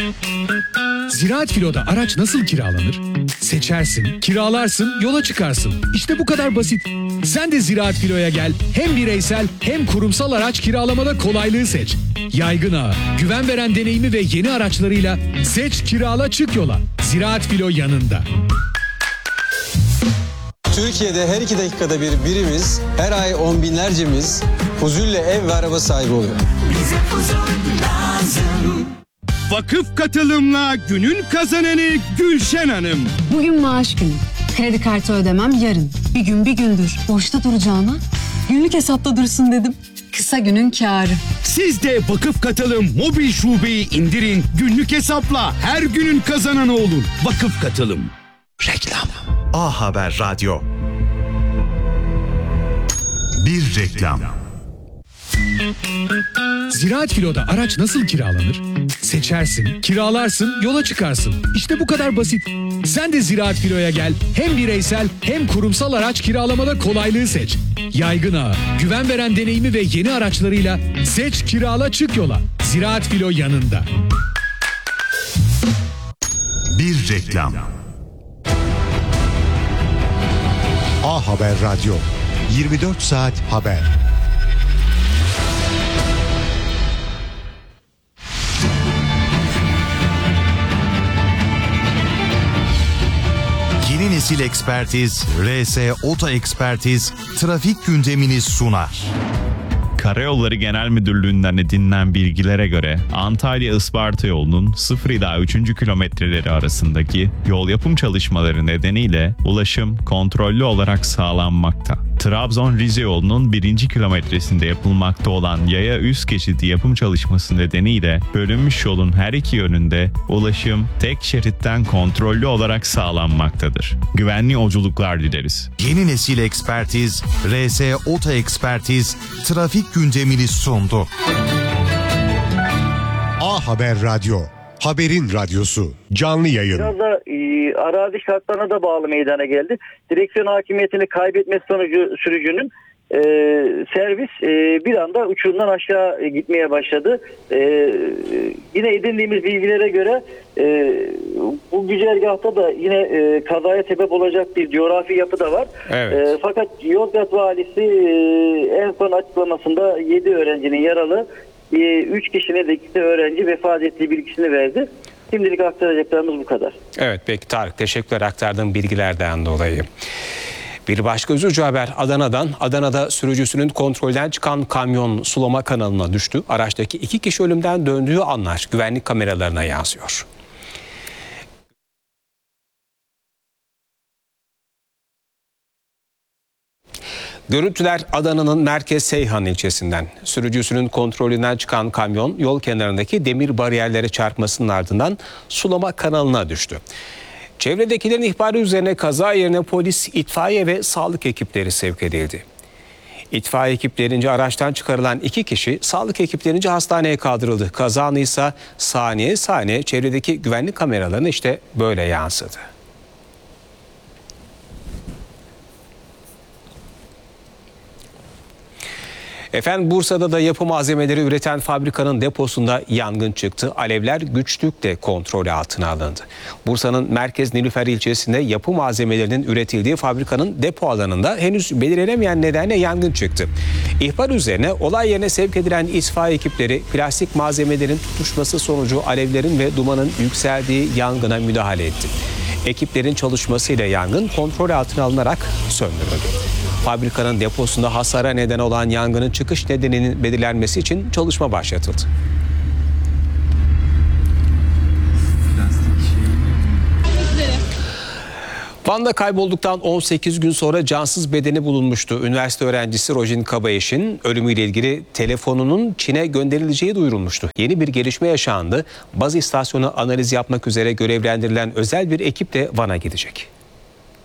Ziraat Filo'da araç nasıl kiralanır? Seçersin, kiralarsın, yola çıkarsın. İşte bu kadar basit. Sen de Ziraat Filo'ya gel. Hem bireysel hem kurumsal araç kiralamada kolaylığı seç. Yaygın ağı, güven veren deneyimi ve yeni araçlarıyla seç, kirala, çık yola. Ziraat Filo yanında. Türkiye'de her 2 dakikada bir birimiz, her ay on binlercemiz huzulle ev ve araba sahibi oluyor. Bize huzur lazım. Vakıf katılımla günün kazananı Gülşen Hanım. Bugün maaş günü. Kredi kartı ödemem yarın. Bir gün bir gündür. Boşta duracağına günlük hesapta dursun dedim. Kısa günün kârı. Siz de Vakıf Katılım mobil şubeyi indirin. Günlük hesapla her günün kazananı olun. Vakıf Katılım. Reklam. A Haber Radyo. Bir reklam. Ziraat Filo'da araç nasıl kiralanır? Seçersin, kiralarsın, yola çıkarsın. İşte bu kadar basit. Sen de Ziraat Filo'ya gel. Hem bireysel hem kurumsal araç kiralamada kolaylığı seç. Yaygın ağı, güven veren deneyimi ve yeni araçlarıyla seç, kirala, çık yola. Ziraat Filo yanında. Bir reklam. A Haber Radyo. 24 saat haber. Yeni nesil ekspertiz, RS Oto Ekspertiz, trafik gündemini sunar. Karayolları Genel Müdürlüğü'nden edinilen bilgilere göre Antalya-Isparta yolunun 0 ila 3. kilometreleri arasındaki yol yapım çalışmaları nedeniyle ulaşım kontrollü olarak sağlanmakta. Trabzon-Rize yolunun 1. kilometresinde yapılmakta olan yaya üst geçidi yapım çalışması nedeniyle bölünmüş yolun her iki yönünde ulaşım tek şeritten kontrollü olarak sağlanmaktadır. Güvenli yolculuklar dileriz. Yeni nesil ekspertiz, RS Oto Ekspertiz, trafik gündemini sundu. A Haber Radyo. Haberin radyosu. Canlı yayın. Biraz da arazi şartlarına da bağlı meydana geldi. Direksiyon hakimiyetini kaybetmesi sonucu sürücünün servis bir anda uçurumdan aşağı gitmeye başladı. Yine edindiğimiz bilgilere göre bu güzergahta da yine kazaya sebep olacak bir coğrafi yapı da var. Evet. Fakat Yozgat valisi en son açıklamasında 7 öğrencinin yaralı, 3 kişinin de 2 öğrenci vefat ettiği bilgisini verdi. Şimdilik aktaracaklarımız bu kadar. Evet, peki Tarık, teşekkürler aktardığım bilgilerden dolayı. Bir başka üzücü haber Adana'dan. Adana'da sürücüsünün kontrolden çıkan kamyon sulama kanalına düştü. Araçtaki 2 kişi ölümden döndüğü anlar güvenlik kameralarına yansıyor. Görüntüler Adana'nın Merkez Seyhan ilçesinden. Sürücüsünün kontrolünden çıkan kamyon yol kenarındaki demir bariyerlere çarpmasının ardından sulama kanalına düştü. Çevredekilerin ihbarı üzerine kaza yerine polis, itfaiye ve sağlık ekipleri sevk edildi. İtfaiye ekiplerince araçtan çıkarılan 2 kişi, sağlık ekiplerince hastaneye kaldırıldı. Kaza anı ise saniye saniye çevredeki güvenlik kameralarına işte böyle yansıdı. Efendim, Bursa'da da yapı malzemeleri üreten fabrikanın deposunda yangın çıktı. Alevler güçlükle kontrol altına alındı. Bursa'nın Merkez Nilüfer ilçesinde yapı malzemelerinin üretildiği fabrikanın depo alanında henüz belirlenemeyen nedenle yangın çıktı. İhbar üzerine olay yerine sevk edilen itfaiye ekipleri plastik malzemelerin tutuşması sonucu alevlerin ve dumanın yükseldiği yangına müdahale etti. Ekiplerin çalışmasıyla yangın kontrol altına alınarak söndürüldü. Fabrikanın deposunda hasara neden olan yangının çıkış nedeninin belirlenmesi için çalışma başlatıldı. Van'da kaybolduktan 18 gün sonra cansız bedeni bulunmuştu. Üniversite öğrencisi Rojin Kabayeş'in ölümüyle ilgili telefonunun Çin'e gönderileceği duyurulmuştu. Yeni bir gelişme yaşandı. Baz istasyonu analiz yapmak üzere görevlendirilen özel bir ekip de Van'a gidecek.